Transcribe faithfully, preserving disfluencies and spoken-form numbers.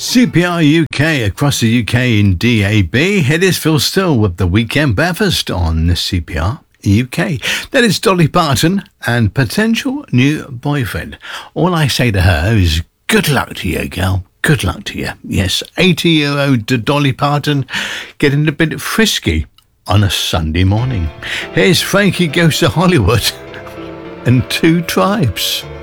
C P R U K across the U K in D A B. It is Phil Still with the Weekend Breakfast on C P R U K. That is Dolly Parton and potential new boyfriend. All I say to her is good luck to you, girl. Good luck to you. Yes, eighty-year-old Dolly Parton getting a bit frisky on a Sunday morning. Here's Frankie Goes to Hollywood and Two Tribes.